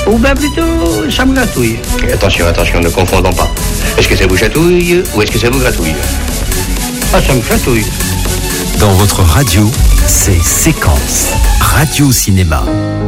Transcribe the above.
Ou bien plutôt, ça me gratouille. Attention, ne confondons pas. Est-ce que ça vous chatouille ou est-ce que ça vous gratouille? Ah, ça me gratouille. Dans votre radio, c'est Séquence Radio Cinéma.